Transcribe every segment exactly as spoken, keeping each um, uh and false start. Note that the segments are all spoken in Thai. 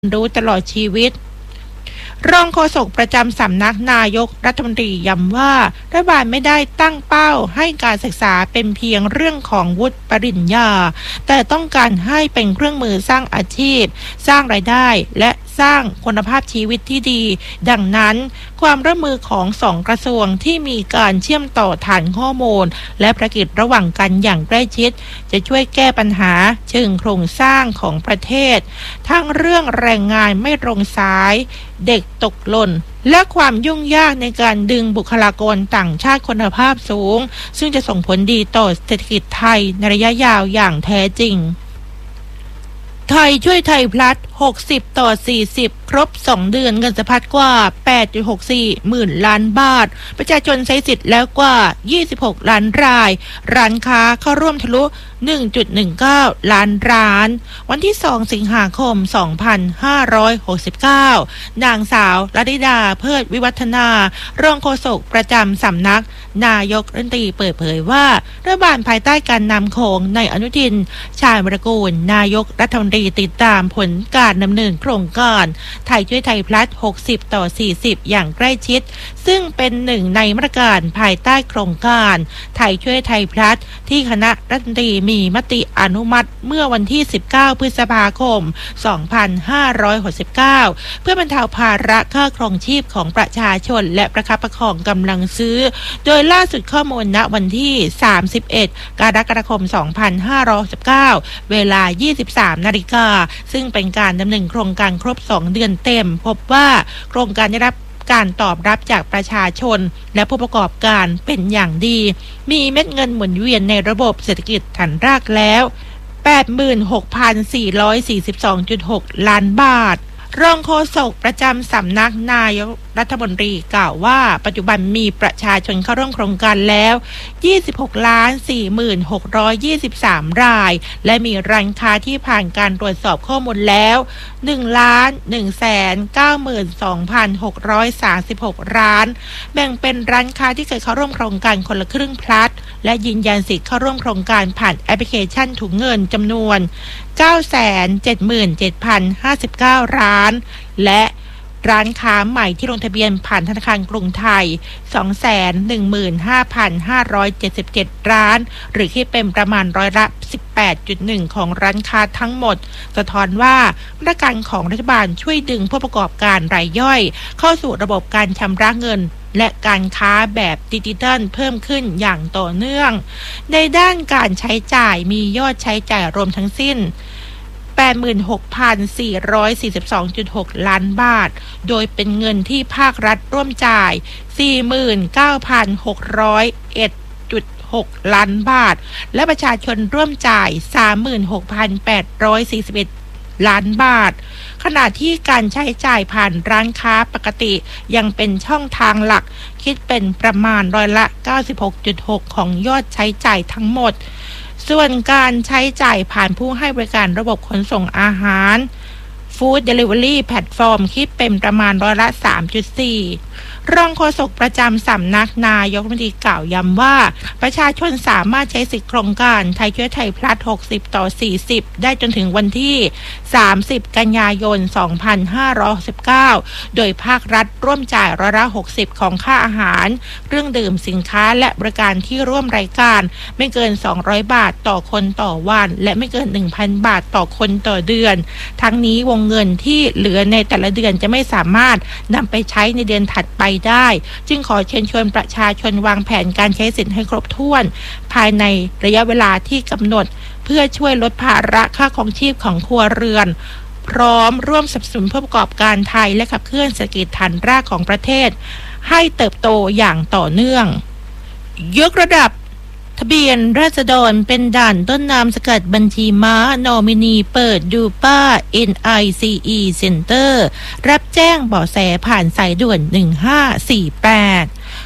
รู้ตลอดชีวิตรองโฆษกประจำสำนักนายกรัฐมนตรีย้ำว่ารัฐบาลไม่ได้ตั้งเป้าให้การศึกษาเป็นเพียงเรื่องของวุฒิปริญญาแต่ต้องการให้เป็นเครื่องมือสร้างอาชีพสร้างรายได้และสร้างคุณภาพชีวิตที่ดีดังนั้นความร่วมมือของสองกระทรวงที่มีการเชื่อมต่อฐานข้อมูลและภารกิจระหว่างกันอย่างใกล้ชิดจะช่วยแก้ปัญหาเชิงโครงสร้างของประเทศทั้งเรื่องแรงงานไม่ตรงสายเด็กตกหล่นและความยุ่งยากในการดึงบุคลากรต่างชาติคุณภาพสูงซึ่งจะส่งผลดีต่อเศรษฐกิจไทยในระยะยาวอย่างแท้จริงไทยช่วยไทยพลัดหกสิบต่อสี่สิบครบสองเดือนเงินสะพัดกว่า แปดจุดหกสี่ หมื่นล้านบาทประชาชนใช้สิทธิ์แล้วกว่ายี่สิบหกล้านรายร้านค้าเข้าร่วมทะลุ หนึ่งจุดหนึ่งเก้า ล้านร้านวันที่สองสิงหาคมสองพันห้าร้อยหกสิบเก้านางสาวรัตติดาเพิดวิวัฒนารองโฆษกประจำสำนักนายกรัฐมนตรีเปิดเผยว่ารัฐบาลภายใต้การนำของนายอนุทินชาญวิรากูลนายกรัฐมนตรีติดตามผลการดำเนินโครงการไทยช่วยไทยพลัดหกสิบต่อสี่สิบอย่างใกล้ชิดซึ่งเป็นหนึ่งในมาตรการภายใต้โครงการไทยช่วยไทยพลัดที่คณะรัฐมนตรีมีมติอนุมัติเมื่อวันที่สิบเก้าพฤษภาคมสองพันห้าร้อยหกสิบเก้าเพื่อบรรเทาภาระค่าครองชีพของประชาชนและประคับประคองกำลังซื้อโดยล่าสุดข้อมูลณวันที่สามสิบเอ็ดกรกฎาคมสองพันห้าร้อยหกสิบเก้าเวลา ยี่สิบสามนาฬิกาซึ่งเป็นการดำเนินโครงการครบสองเดือนเต็มพบว่าโครงการได้รับการตอบรับจากประชาชนและผู้ประกอบการเป็นอย่างดีมีเม็ดเงินหมุนเวียนในระบบเศรษฐกิจฐานรากแล้ว แปดหมื่นหกพันสี่ร้อยสี่สิบสองจุดหก ล้านบาทรองโฆษกประจำสำนักนายกรัฐมนตรีกล่าวว่าปัจจุบันมีประชาชนเข้าร่วมโครงการแล้วยี่สิบหกล้านสี่หมื่นหกร้อยยี่สิบสามรายและมีร้านค้าที่ผ่านการตรวจสอบข้อมูลแล้วหนึ่งล้านหนึ่งแสนเก้าหมื่นสองพันหกร้อยสามสิบหกร้านแบ่งเป็นร้านค้าที่เคยเข้าร่วมโครงการคนละครึ่งพลัดและยืนยันสิทธิ์เข้าร่วมโครงการผ่านแอปพลิเคชันถุงเงินจำนวน เก้าแสนเจ็ดหมื่นเจ็ดพันห้าสิบเก้า ร้านและร้านค้าใหม่ที่ลงทะเบียนผ่านธนาคารกรุงไทย สองแสนหนึ่งหมื่นห้าพันห้าร้อยเจ็ดสิบเจ็ด ร้านหรือคิดเป็นประมาณร้อยละ สิบแปดจุดหนึ่ง ของร้านค้าทั้งหมดสะท้อนว่ามาตรการของรัฐบาลช่วยดึงผู้ประกอบการรายย่อยเข้าสู่ระบบการชำระเงินและการค้าแบบดิจิทัลเพิ่มขึ้นอย่างต่อเนื่องในด้านการใช้จ่ายมียอดใช้จ่ายรวมทั้งสิ้นแปดหมื่นหกพันสี่ร้อยสี่สิบสองจุดหก ล้านบาทโดยเป็นเงินที่ภาครัฐร่วมจ่าย สี่หมื่นเก้าพันหกร้อยเอ็ดจุดหก ล้านบาทและประชาชนร่วมจ่าย สามหมื่นหกพันแปดร้อยสี่สิบเอ็ด ล้านบาทขณะที่การใช้จ่ายผ่านร้านค้าปกติยังเป็นช่องทางหลักคิดเป็นประมาณร้อยละ เก้าสิบหกจุดหก ของยอดใช้จ่ายทั้งหมดส่วนการใช้จ่ายผ่านผู้ให้บริการระบบขนส่งอาหารฟู้ดเดลิเวอรี่แพลตฟอร์มคิดเป็นประมาณร้อยละ สามจุดสี่ รองโฆษกประจำสำนักนายกรัฐมนตรีกล่าวย้ำว่าประชาชนสามารถใช้สิทธิโครงการไทยช่วยไทยพลัดหกสิบต่อสี่สิบได้จนถึงวันที่สามสิบกันยายนสองพันห้าร้อยหกสิบเก้าโดยภาครัฐร่วมจ่ายร้อยละหกสิบของค่าอาหารเครื่องดื่มสินค้าและบริการที่ร่วมรายการไม่เกินสองร้อยบาทต่อคนต่อวันและไม่เกิน หนึ่งพัน บาทต่อคนต่อเดือนทั้งนี้วงเงินที่เหลือในแต่ละเดือนจะไม่สามารถนำไปใช้ในเดือนถัดไปได้จึงขอเชิญชวนประชาชนวางแผนการใช้สิทธิ์ให้ครบถ้วนภายในระยะเวลาที่กำหนดเพื่อช่วยลดภาระค่าครองชีพของครัวเรือนพร้อมร่วมสนับสนุนผู้ประกอบการไทยและขับเคลื่อนเศรษฐกิจฐานรากของประเทศให้เติบโตอย่างต่อเนื่องยกระดับทะเบียนราษฎรเป็นด่านต้นน้ำสกัดบัญชีม้านอมินีเปิดดูป้า เอ็น ไอ ซี อี Center รับแจ้งเบาะแสผ่านสายด่วนหนึ่งห้าสี่แปด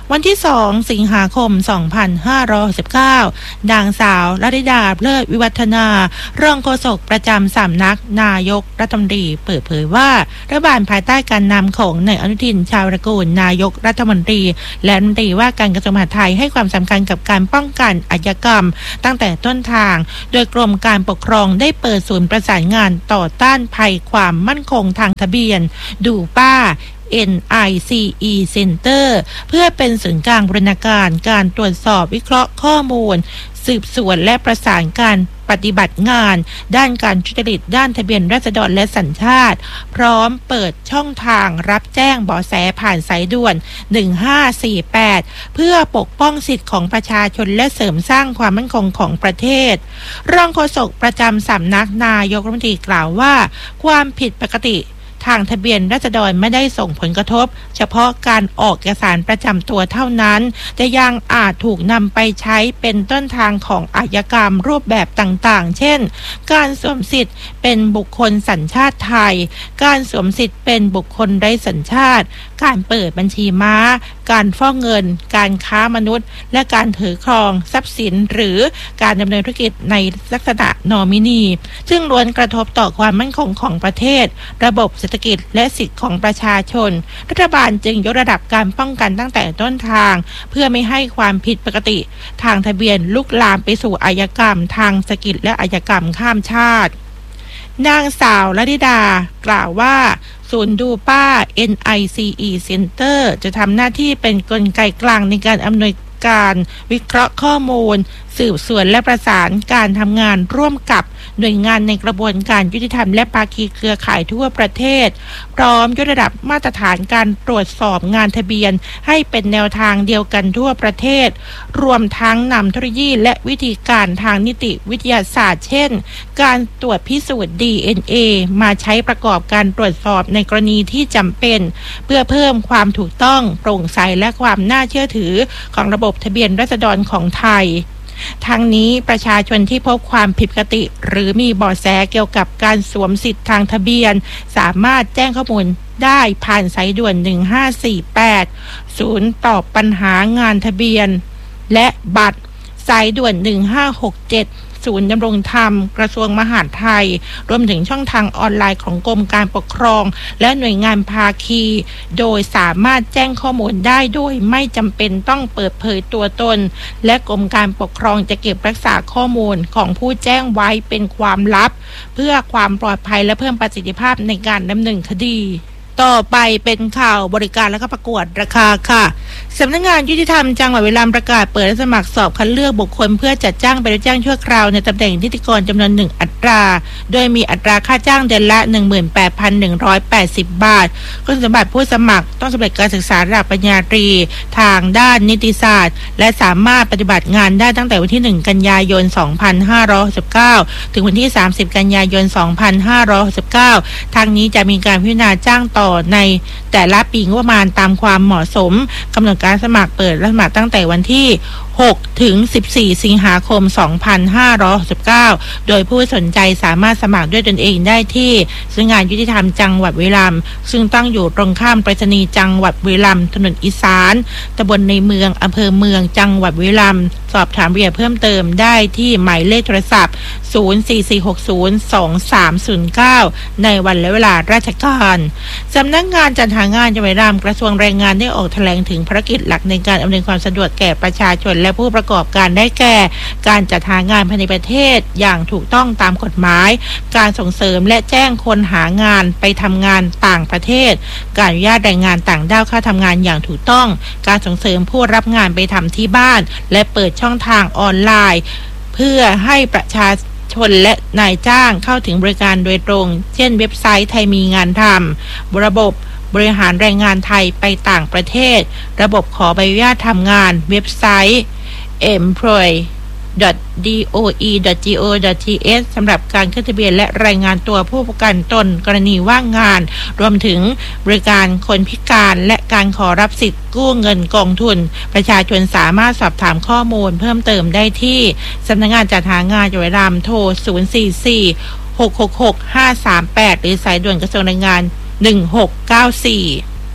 วันที่สองสิงหาคมสองพันห้าร้อยหกสิบเก้านางสาวลลิดาเพลิดวิวัฒนารองโฆษกประจำสำนักนายกรัฐมนตรีเปิดเผยว่ารัฐบาลภายใต้การนำของนายอนุทินชาญวิรากูลนายกรัฐมนตรีและรัฐมนตรีว่าการกระทรวงมหาดไทยให้ความสำคัญกับการป้องกันอาชญากรรมตั้งแต่ต้นทางโดยกรมการปกครองได้เปิดศูนย์ประสานงานต่อต้านภัยความมั่นคงทางทะเบียนดูป้าเอ็น ไอ ซี อี Center เพื่อเป็นศูนย์กลางบูรณาการการตรวจสอบวิเคราะห์ข้อมูลสืบสวนและประสานการปฏิบัติงานด้านการทุจริตด้านทะเบียนราษฎรและสัญชาติพร้อมเปิดช่องทางรับแจ้งเบาะแสผ่านสายด่วนหนึ่งห้าสี่แปดเพื่อปกป้องสิทธิของประชาชนและเสริมสร้างความมั่นคงของประเทศรองโฆษกประจำสำนักนายกรัฐมนตรีกล่าวว่าความผิดปกติทางทะเบียนราษฎรไม่ได้ส่งผลกระทบเฉพาะการออกเอกสารประจำตัวเท่านั้นแต่ยังอาจถูกนำไปใช้เป็นต้นทางของอาชญากรรมรูปแบบต่างๆเช่นการสวมสิทธิ์เป็นบุคคลสัญชาติไทยการสวมสิทธิ์เป็นบุคคลไร้สัญชาติการเปิดบัญชีม้าการฟอกเงินการค้ามนุษย์และการถือครองทรัพย์สินหรือการดำเนินธุรกิจในลักษณะนอมินีซึ่งล้วนกระทบต่อความมั่นคงของประเทศระบบเศรษฐกิจและสิทธิของประชาชนรัฐบาลจึงยกระดับการป้องกันตั้งแต่ต้นทางเพื่อไม่ให้ความผิดปกติทางทะเบียนลุกลามไปสู่อาชญากรรมทางเศรษฐกิจและอาชญากรรมข้ามชาตินางสาวลลิดากล่าวว่าศูนย์ดูป้า เอ็น ไอ ซี อี Center จะทำหน้าที่เป็นกลไกกลางในการอำนวยการวิเคราะห์ข้อมูลสืบสวนและประสานการทำงานร่วมกับหน่วยงานในกระบวนการยุติธรรมและภาคีเครือข่ายทั่วประเทศพร้อมยกระดับมาตรฐานการตรวจสอบงานทะเบียนให้เป็นแนวทางเดียวกันทั่วประเทศรวมทั้งนำเทคโนโลยีและวิธีการทางนิติวิทยาศาสตร์เช่นการตรวจพิสูจน์ ดี เอ็น เอ มาใช้ประกอบการตรวจสอบในกรณีที่จำเป็นเพื่อเพิ่มความถูกต้องโปร่งใสและความน่าเชื่อถือของระบบทะเบียนราษฎรของไทยทั้งนี้ประชาชนที่พบความผิดปกติหรือมีเบาะแสเกี่ยวกับการสวมสิทธิทางทะเบียนสามารถแจ้งข้อมูลได้ผ่านสายด่วนหนึ่งห้าสี่แปดศูนย์ตอบปัญหางานทะเบียนและบัตรสายด่วนหนึ่งห้าหกเจ็ดศูนย์ดำรงธรรมกระทรวงมหาดไทยรวมถึงช่องทางออนไลน์ของกรมการปกครองและหน่วยงานภาคีโดยสามารถแจ้งข้อมูลได้โดยไม่จำเป็นต้องเปิดเผยตัวตนและกรมการปกครองจะเก็บรักษาข้อมูลของผู้แจ้งไว้เป็นความลับเพื่อความปลอดภัยและเพิ่มประสิทธิภาพในการดำเนินคดีต่อไปเป็นข่าวบริการและก็ประกวดราคาค่ะสำนักงานยุติธรรมจังหวัดบุรีรัมย์ประกาศเปิดรับสมัครสอบคัดเลือกบุคคลเพื่อจัดจ้างเป็นจ้างชั่วคราวในตำแหน่งนิติกรจำนวนหนึ่งอัตราโดยมีอัตราค่าจ้างเดือนละ หนึ่งหมื่นแปดพันหนึ่งร้อยแปดสิบ บาทคุณสมบัติผู้สมัครต้องสำเร็จการศึกษาระดับปริญญาตรีทางด้านนิติศาสตร์และสามารถปฏิบัติงานได้ตั้งแต่วันที่หนึ่งกันยายนสองพันห้าร้อยหกสิบเก้าถึงวันที่สามสิบกันยายนสองพันห้าร้อยหกสิบเก้าทางนี้จะมีการพิจารณาจ้างต่อในแต่ละปีงบประมาณตามความเหมาะสมกำหนดการสมัครเปิดรับสมัครตั้งแต่วันที่หกถึงสิบสี่สิงหาคมสองพันห้าร้อยหกสิบเก้าโดยผู้สนใจสามารถสมัครด้วยตนเองได้ที่สำนักงานยุติธรรมจังหวัดบุรีรัมย์ซึ่งตั้งอยู่ตรงข้ามไปรษณีย์จังหวัดบุรีรัมย์ถนนอีสานตำบลในเมืองอำเภอเมืองจังหวัดบุรีรัมย์สอบถามรายละเอียดเพิ่มเติมได้ที่หมายเลขโทรศัพท์ศูนย์ สี่ สี่ หก ศูนย์ สอง สาม ศูนย์ เก้าในวันและเวลาราชการสำนักงานจัดหางานจังหวัดบุรีรัมย์กระทรวงแรงงานได้ออกแถลงถึงภารกิจหลักในการอำนวยความสะดวกแก่ประชาชนและผู้ประกอบการได้แก่การจัดหางานภายในประเทศอย่างถูกต้องตามกฎหมายการส่งเสริมและแจ้งคนหางานไปทำงานต่างประเทศการอนุญาตแรงงานต่างด้าวเข้าทำงานอย่างถูกต้องการส่งเสริมผู้รับงานไปทำที่บ้านและเปิดช่องทางออนไลน์เพื่อให้ประชาชนและนายจ้างเข้าถึงบริการโดยตรงเช่นเว็บไซต์ไทยมีงานทำระบบบริหารแรงงานไทยไปต่างประเทศระบบขอใบอนุญาตทำงานเว็บไซต์ เอ็ม พี โอ วาย ดอท ดี โอ อี ดอท จี โอ ดอท ที เอส สำหรับการขึ้นทะเบียนและรายงานตัวผู้ประกันตนกรณีว่างงานรวมถึงบริการคนพิการและการขอรับสิทธิ์กู้เงินกองทุนประชาชนสามารถสอบถามข้อมูลเพิ่มเติมได้ที่สำนักงานจัดหางานจังหวัดบุรีรัมย์โทรศูนย์ สี่ สี่ หก หก หก ห้า สาม แปดหรือสายด่วนกระทรวงแรงงานหนึ่งหกเก้าสี่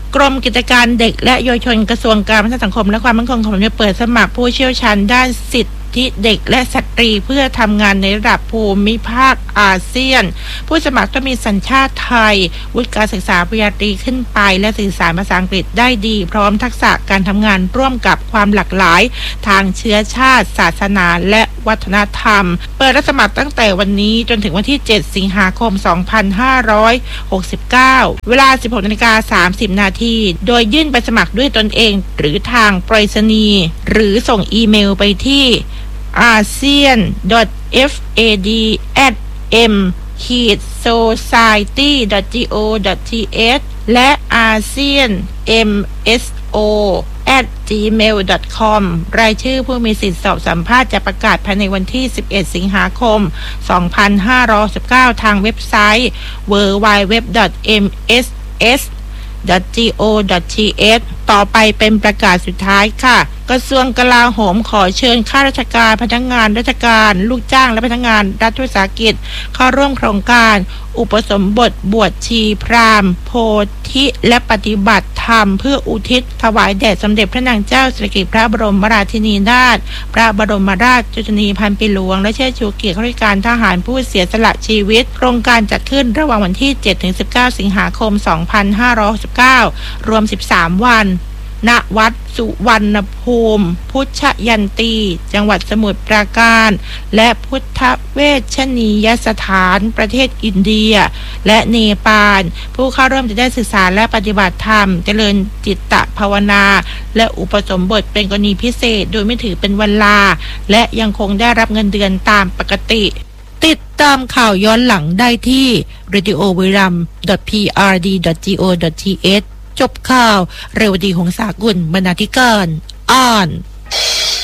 กรมกิจการเด็กและเยาวชนกระทรวงการพัฒนาสังคมและความมั่นคงของมนุษย์เปิดสมัครผู้เชี่ยวชาญด้านสิทธิเด็กและสตรีเพื่อทำงานในระดับภูมิภาคอาเซียนผู้สมัครต้องมีสัญชาติไทยวุฒิการศึกษาปริญญาตรีขึ้นไปและสื่อสารภาษาอังกฤษได้ดีพร้อมทักษะการทำงานร่วมกับความหลากหลายทางเชื้อชาติศาสนาและวัฒนธรรมเปิดรับสมัครตั้งแต่วันนี้จนถึงวันที่เจ็ดสิงหาคมสองพันห้าร้อยหกสิบเก้าเวลา สิบหกนาฬิกาสามสิบนาทีโดยยื่นใบสมัครด้วยตนเองหรือทางไปรษณีย์หรือส่งอีเมลไปที่ อาเซียน ดอท เอฟ เอ ดี แอท เอ็ม โซไซตี้ ดอท จี โอ ดอท ที เอช และอาเซียน เอ็ม เอส โอ แอท จี เมล ดอท คอม รายชื่อผู้มีสิทธิสอบสัมภาษณ์จะประกาศภายในวันที่สิบเอ็ดสิงหาคมสองพันห้าร้อยสิบเก้าทางเว็บไซต์ ดับเบิลยู ดับเบิลยู ดับเบิลยู ดอท เอ็ม เอส เอส ดอท จี โอ ดอท ที เอช ต่อไปเป็นประกาศสุดท้ายค่ะกระทรวงกลาโหมขอเชิญข้าราชการพนักงานราชการลูกจ้างและพนักงานรัฐวิสาหกิจเข้าร่วมโครงการอุปสมบทบวชชีพราหมณ์โพธิและปฏิบัติธรรมเพื่ออุทิศถวายแด่สมเด็จพระนางเจ้าสิริกิติ์พระบรมราชินีนาถพระบรมราชชนนีพันปีหลวงและเชิดชูเกียรติข้าราชการทหารผู้เสียสละชีวิตโครงการจัดขึ้นระหว่างวันที่ เจ็ดถึงสิบเก้า สิงหาคม สองพันห้าร้อยหกสิบเก้ารวมสิบสามวันณวัดสุวรรณภูมิพุทธยันตีจังหวัดสมุทรปราการและพุทธเวชนียสถานประเทศอินเดียและเนปาลผู้เข้าร่วมจะได้ศึกษาและปฏิบัติธรรมเจริญจิตตภาวนาและอุปสมบทเป็นกรณีพิเศษโดยไม่ถือเป็นวันลาและยังคงได้รับเงินเดือนตามปกติติดตามข่าวย้อนหลังได้ที่ เรดิโอ บุรีรัมย์ ดอท พี อาร์ ดี ดอท จี โอ ดอท ที เอช จบข่าวเรวดีหงสากุลบรรณาธิการอ่าน